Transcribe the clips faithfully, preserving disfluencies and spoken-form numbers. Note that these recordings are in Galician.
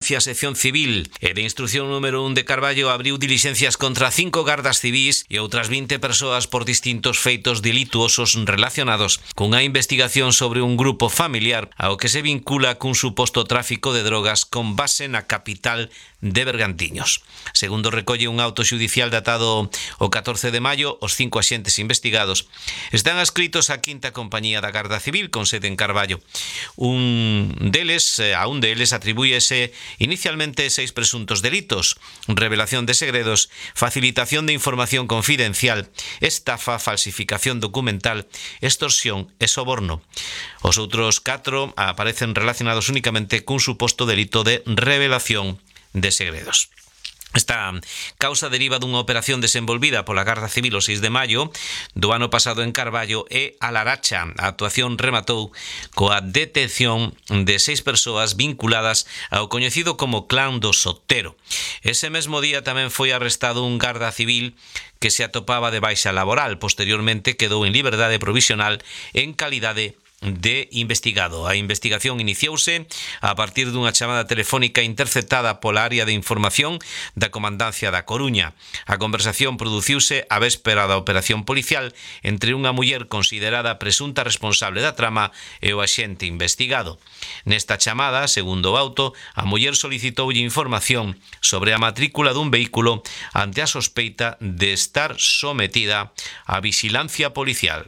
Valencia sección civil e de instrucción número un de Carballo abriu diligencias contra cinco gardas civís e outras vinte persoas por distintos feitos delituosos relacionados cunha investigación sobre un grupo familiar ao que se vincula cun suposto tráfico de drogas con base na capital de Bergantiños. Segundo recolle un auto xudicial datado o catorce de maio, os cinco axentes investigados están adscritos á quinta compañía da Garda Civil con sede en Carballo. Un deles, a un deles atribúyese inicialmente seis presuntos delitos: revelación de segredos, facilitación de información confidencial, estafa, falsificación documental, extorsión e soborno. Os outros catro aparecen relacionados únicamente cun suposto delito de revelación de segredos. Esta causa deriva dunha operación desenvolvida pola Garda Civil o seis de maio do ano pasado en Carballo e a Laracha. A actuación rematou coa detención de seis persoas vinculadas ao coñecido como Clan do Sotero. Ese mesmo día tamén foi arrestado un Garda Civil que se atopaba de baixa laboral. Posteriormente quedou en liberdade provisional en calidade de investigado. A investigación iniciouse a partir dunha chamada telefónica interceptada pola área de información da Comandancia da Coruña. A conversación produciuse a véspera da operación policial entre unha muller considerada presunta responsable da trama e o axente investigado. Nesta chamada, segundo o auto, a muller solicitoulle información sobre a matrícula dun vehículo ante a sospeita de estar sometida á vixilancia policial.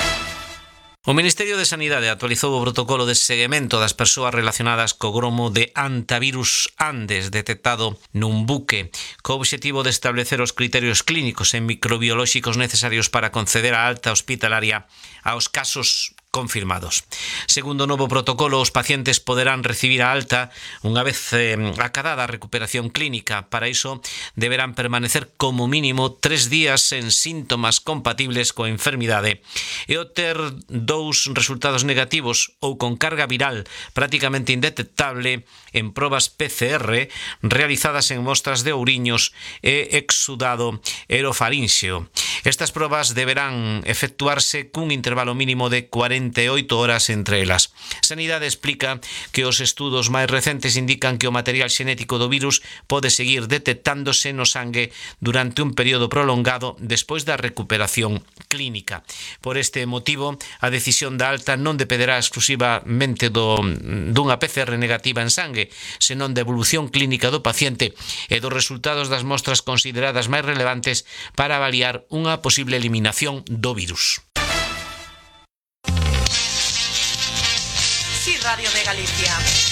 O Ministerio de Sanidade actualizou o protocolo de seguimento das persoas relacionadas co gromo de hantavirus Andes detectado nun buque, co obxectivo de establecer os criterios clínicos e microbiolóxicos necesarios para conceder a alta hospitalaria aos casos confirmados. Segundo o novo protocolo, os pacientes poderán recibir a alta unha vez eh, acadada a recuperación clínica. Para iso, deberán permanecer como mínimo tres días sen síntomas compatibles coa enfermidade e obter dous resultados negativos ou con carga viral prácticamente indetectable en probas P C R realizadas en mostras de ouriños e exudado erofarínseo. Estas probas deberán efectuarse cun intervalo mínimo de cuarenta e oito horas entre elas. Sanidade explica que os estudos máis recentes indican que o material xenético do virus pode seguir detectándose no sangue durante un período prolongado despois da recuperación clínica. Por este motivo, a decisión da alta non dependerá exclusivamente do, dunha P C R negativa en sangue, senón da evolución clínica do paciente e dos resultados das mostras consideradas máis relevantes para avaliar unha posible eliminación do virus. Sí, Radio de Galicia.